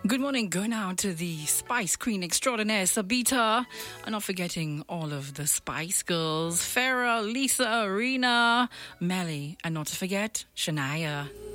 Good morning, going out to the Spice Queen extraordinaire, Sabita. And not forgetting all of the Spice Girls, Farrah, Lisa, Arena, Melly, and not to forget, Shania.